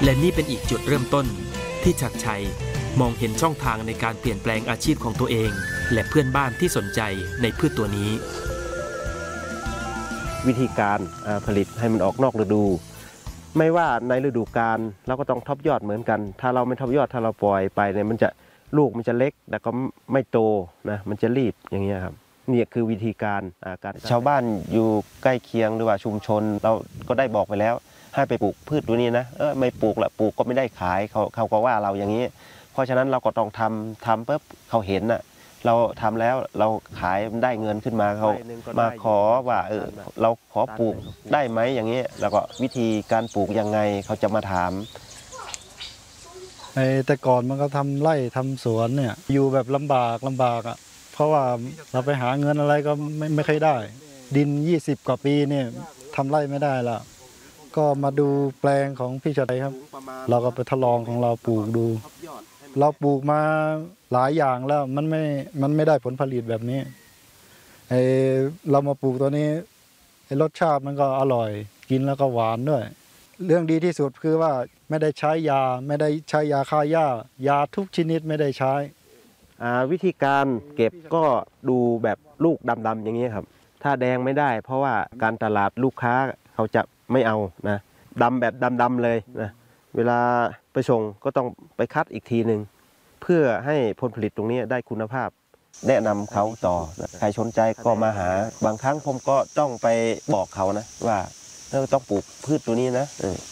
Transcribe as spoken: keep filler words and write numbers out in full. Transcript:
และนี่เป็นอีกจุดเริ่มต้นที่ชัดชัยมองเห็นช่องทางในการเปลี่ยนแปลงอาชีพของตัวเองและเพื่อนบ้านที่สนใจในพืชตัวนี้วิธีการผลิตให้มันออกนอกฤดูไม่ว่าในฤดูกาลเราก็ต้องทบยอดเหมือนกันถ้าเราไม่ทบยอดถ้าเราปล่อยไปเนี่ยมันจะลูกมันจะเล็กแต่ก็ไม่โตนะมันจะรีบอย่างเงี้ยครับนี่คือวิธีการการชาวบ้านอยู่ใกล้เคียงหรือว่าชุมชนเราก็ได้บอกไปแล้วให้ไปปลูกพืชตัวนี้นะเออไม่ปลูกละปลูกก็ไม่ได้ขายเขาเขาก็ว่าเราอย่างนี้เพราะฉะนั้นเราก็ต้องทำทำปุ๊บเขาเห็นน่ะเราทำแล้วเราขายมันได้เงินขึ้นมาเขามาขอว่าเออเราขอปลูกได้ไหมอย่างนี้แล้วก็วิธีการปลูกยังไงเขาจะมาถามแต่ก่อนมันก็ทำไร่ทำสวนเนี่ยอยู่แบบลำบากลำบากอ่ะเพราะว่าเราไปหาเงินอะไรก็ไม่ไม่เคยได้ดินยี่สิบกว่าปีเนี่ยทำไร่ไม่ได้แล้วก็มาดูแปลงของพี่ชัยครับเราก็ไปทดลองของเราปลูกดูเราปลูกมาหลายอย่างแล้วมันไม่มันไม่ได้ผลผลิตแบบนี้ไอเรามาปลูกตัวนี้ไอรสชาติมันก็อร่อยกินแล้วก็หวานด้วยเรื่องดีที่สุดคือว่าไม่ได้ใช้ยาไม่ได้ใช้ยาฆ่าหญ้ายาทุกชนิดไม่ได้ใช้วิธีการเก็บก็ดูแบบลูกดำๆอย่างนี้ครับถ้าแดงไม่ได้เพราะว่าการตลาดลูกค้าเขาจะไม่เอานะดำแบบดำๆเลยนะเวลาไปส่งก็ต้องไปคัดอีกทีหนึ่งเพื่อให้ผลผลิตตรงนี้ได้คุณภาพแนะนำเขาต่อใครสนใจก็มาหาบางครั้งผมก็ต้องไปบอกเขานะว่าเราต้องปลูกพืชตัวนี้นะ